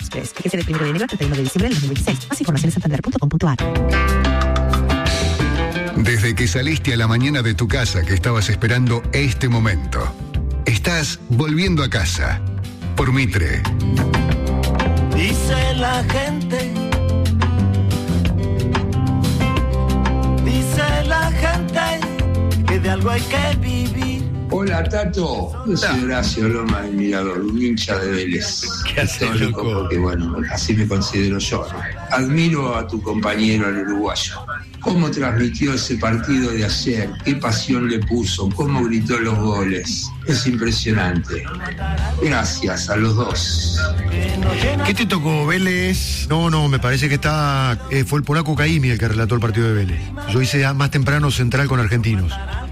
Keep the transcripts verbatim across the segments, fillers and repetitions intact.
Express. Fíjese del primero de enero al treinta y uno de diciembre del dos mil veintiséis. Más información en santander punto com punto a r. Desde que saliste a la mañana de tu casa que estabas esperando este momento, estás volviendo a casa por Mitre. Dice la gente, dice la gente que de algo hay que vivir. Hola, Tato. Yo soy Horacio Loma del Mirador, un hincha de Vélez. ¿Qué haces, loco? Porque, bueno, así me considero yo, ¿no? Admiro a tu compañero, el uruguayo. Cómo transmitió ese partido de ayer, qué pasión le puso, cómo gritó los goles. Es impresionante. Gracias a los dos. ¿Qué te tocó, Vélez? No, no, me parece que está eh, fue el polaco Caimi el que relató el partido de Vélez. Yo hice más temprano Central con Argentinos.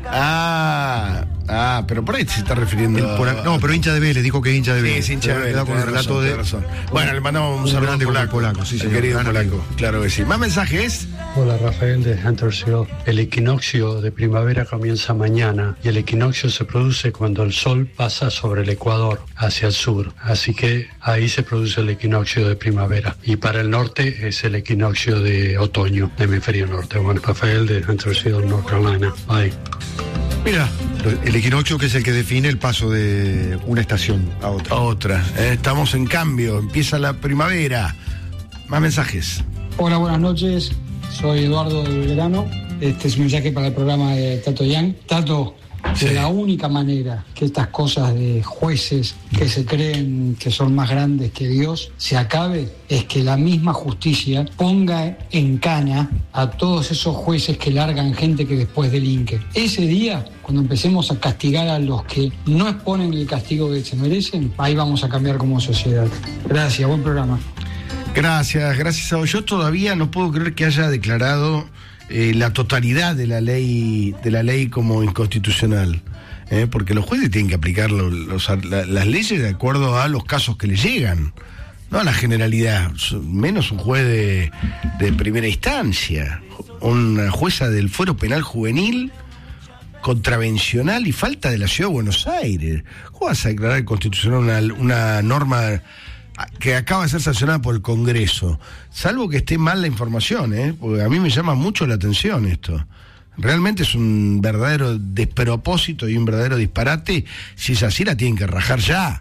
Ah, ah, pero por ahí se está refiriendo El polaco- no, pero hincha de Vélez, dijo que es hincha de Sí, Vélez. es hincha de Vélez, Quedó con el tenés relato razón, de... tenés razón. Bueno, le mandamos un Un saludo grande al como el polaco. polaco, sí, el señor, querido gran polaco, amigo. claro que sí. ¿Más mensajes? Hola, Rafael de Huntersville. El equinoccio de primavera comienza mañana y el equinoccio se produce cuando el sol pasa sobre el ecuador hacia el sur. Así que ahí se produce el equinoccio de primavera. Y para el norte es el equinoccio de otoño, de hemisferio norte. Bueno, Rafael de Huntersville, North Carolina. Bye. Mira, el equinoccio que es el que define el paso de una estación a otra. A otra. Eh, estamos en cambio, empieza la primavera. Más mensajes. Hola, buenas noches. Soy Eduardo de Belgrano. Este es un mensaje para el programa de Tato Yang. Tato, Sí. de la única manera que estas cosas de jueces que se creen que son más grandes que Dios se acabe es que la misma justicia ponga en cana a todos esos jueces que largan gente que después delinque. Ese día, cuando empecemos a castigar a los que no exponen el castigo que se merecen, ahí vamos a cambiar como sociedad. Gracias, buen programa. Gracias, gracias a vos. Yo todavía no puedo creer que haya declarado eh, la totalidad de la ley de la ley como inconstitucional, eh, porque los jueces tienen que aplicar los, los, la, las leyes de acuerdo a los casos que les llegan, no a la generalidad, menos un juez de, de primera instancia, una jueza del fuero penal juvenil, contravencional y falta de la Ciudad de Buenos Aires. ¿Cómo vas a declarar constitucional una, una norma que acaba de ser sancionada por el Congreso? Salvo que esté mal la información, ¿eh? Porque a mí me llama mucho la atención esto. Realmente es un verdadero despropósito y un verdadero disparate. Si es así, la tienen que rajar ya.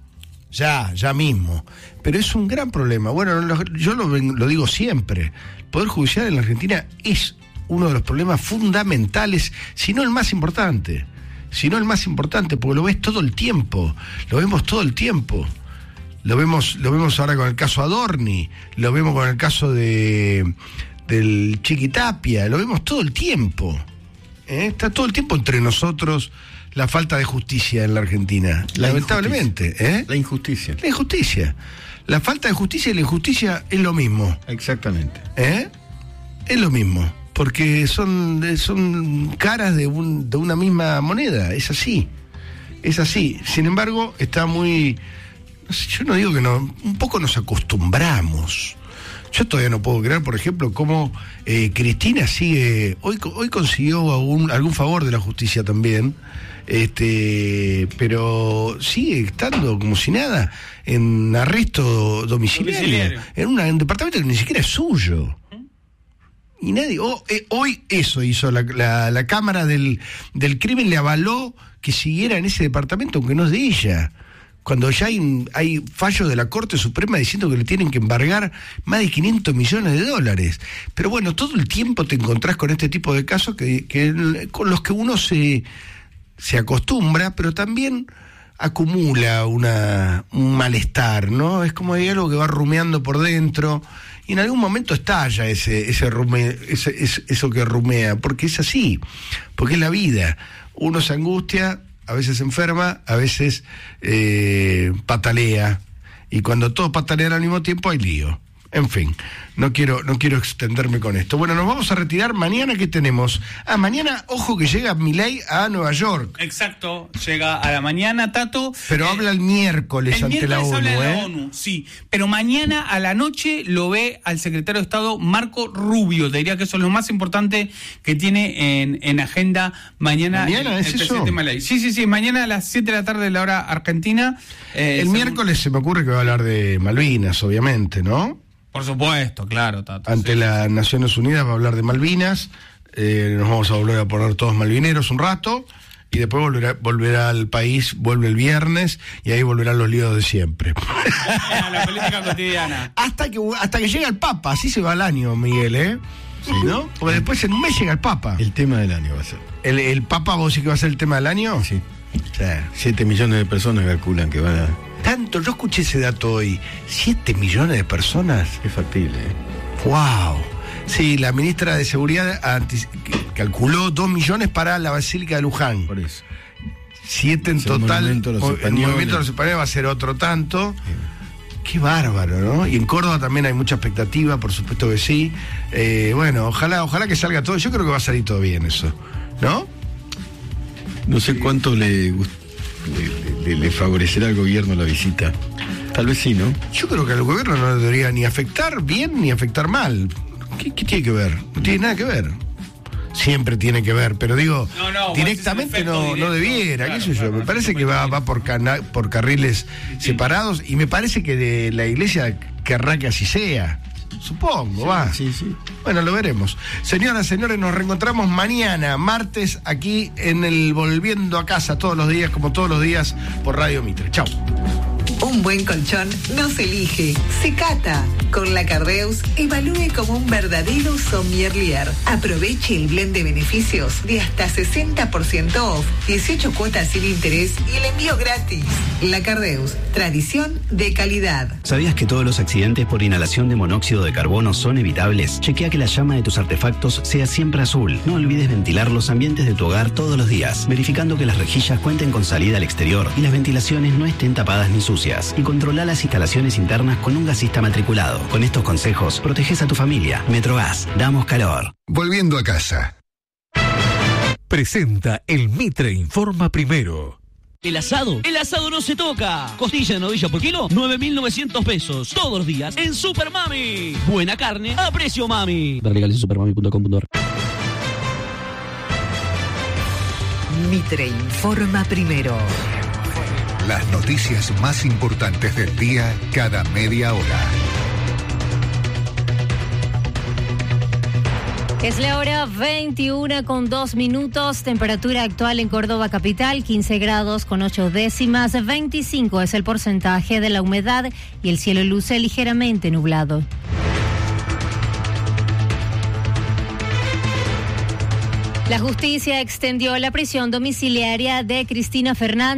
Ya, ya mismo. Pero es un gran problema. Bueno, lo, yo lo, lo digo siempre. El Poder Judicial en la Argentina es uno de los problemas fundamentales, si no el más importante. Si no el más importante, porque lo ves todo el tiempo. Lo vemos todo el tiempo. Lo vemos, lo vemos ahora con el caso Adorni, lo vemos con el caso de del Chiquitapia, lo vemos todo el tiempo. ¿Eh? Está todo el tiempo entre nosotros la falta de justicia en la Argentina, La lamentablemente. injusticia. ¿Eh? La injusticia. La injusticia. La falta de justicia y la injusticia es lo mismo. Exactamente. ¿Eh? Es lo mismo, porque son, son caras de, un, de una misma moneda, es así. Es así. Sin embargo, está muy... No sé, yo no digo que no, un poco nos acostumbramos. Yo todavía no puedo creer, por ejemplo, cómo eh, Cristina sigue, hoy, hoy consiguió algún, algún favor de la justicia también, este, pero sigue estando como si nada en arresto domiciliario, domiciliario. En, una, en un departamento que ni siquiera es suyo. Y nadie, oh, eh, hoy eso hizo la, la, la Cámara del, del Crimen, le avaló que siguiera en ese departamento, aunque no es de ella. Cuando ya hay, hay fallos de la Corte Suprema diciendo que le tienen que embargar más de quinientos millones de dólares. Pero bueno, todo el tiempo te encontrás con este tipo de casos que, que con los que uno se, se acostumbra, pero también acumula una, un malestar, ¿no? Es como hay algo que va rumeando por dentro y en algún momento estalla ese, ese, rume, ese, ese eso que rumea, porque es así, porque es la vida. Uno se angustia, a veces se enferma, a veces eh, patalea, y cuando todos patalean al mismo tiempo hay lío. En fin, no quiero, no quiero extenderme con esto. Bueno, nos vamos a retirar. Mañana, ¿qué tenemos? Ah, mañana, ojo que llega Milei a Nueva York. Exacto, llega a la mañana, Tato. Pero eh, habla el miércoles el ante la miércoles ONU, habla ¿eh? en la ONU, sí. Pero mañana a la noche lo ve al secretario de Estado Marco Rubio. Te diría que eso es lo más importante que tiene en, en agenda mañana. ¿Mañana el, es el eso? presidente Milei. Sí, sí, sí, mañana a las siete de la tarde de la hora argentina. Eh, el según... miércoles se me ocurre que va a hablar de Malvinas, obviamente, ¿no? Por supuesto, claro, Tato. Ante sí. las Naciones Unidas va a hablar de Malvinas, eh, nos vamos a volver a poner todos malvineros un rato, y después volverá, volverá al país, vuelve el viernes, y ahí volverán los líos de siempre. A la política cotidiana. hasta que hasta que llega el Papa, así se va el año, Miguel, ¿eh? Sí, ¿no? Porque después en un mes llega el Papa. El tema del año va a ser. ¿El, el Papa vos sí que va a ser el tema del año? Sí. Siete millones de personas calculan que van a... Tanto, yo escuché ese dato hoy. ¿Siete millones de personas? Es factible, ¿eh? ¡Wow! Sí, la ministra de Seguridad antes, calculó dos millones para la Basílica de Luján. Por eso. Siete en Es el total. monumento de los El españoles. movimiento de los españoles va a ser otro tanto. Sí. Qué bárbaro, ¿no? Y en Córdoba también hay mucha expectativa, por supuesto que sí. Eh, bueno, ojalá, ojalá que salga todo. Yo creo que va a salir todo bien eso, ¿no? No sé cuánto le, le, le, le favorecerá al gobierno la visita. Tal vez sí, ¿no? Yo creo que al gobierno no le debería ni afectar bien ni afectar mal. ¿Qué, qué tiene que ver? No tiene nada que ver. Siempre tiene que ver, pero digo, no, no, directamente no, directo, no debiera, claro, qué sé yo. claro, Me parece que va, va por, cana, por carriles sí. separados, y me parece que de la iglesia querrá que así sea. Supongo, sí, va. Sí, sí. Bueno, lo veremos. Señoras, señores, nos reencontramos mañana, martes, aquí en el Volviendo a Casa, todos los días, como todos los días, por Radio Mitre. Chau. Un buen colchón no se elige, se cata. Con la Cardeus, evalúe como un verdadero sommelier. Aproveche el blend de beneficios de hasta sesenta por ciento off, dieciocho cuotas sin interés y el envío gratis. La Cardeus, tradición de calidad. ¿Sabías que todos los accidentes por inhalación de monóxido de carbono son evitables? Chequea que la llama de tus artefactos sea siempre azul. No olvides ventilar los ambientes de tu hogar todos los días, verificando que las rejillas cuenten con salida al exterior y las ventilaciones no estén tapadas ni sucias. Y controla las instalaciones internas con un gasista matriculado. Con estos consejos, proteges a tu familia. Metrogas, damos calor. Volviendo a casa. Presenta el Mitre Informa Primero. El asado, el asado no se toca. Costilla de novilla por kilo, nueve mil novecientos pesos. Todos los días en Super Mami. Buena carne a precio mami. Ver legales en supermami punto com punto a r. Mitre Informa Primero. Las noticias más importantes del día cada media hora. Es la hora veintiuna con dos minutos, temperatura actual en Córdoba capital, quince grados con ocho décimas, veinticinco es el porcentaje de la humedad y el cielo luce ligeramente nublado. La justicia extendió la prisión domiciliaria de Cristina Fernández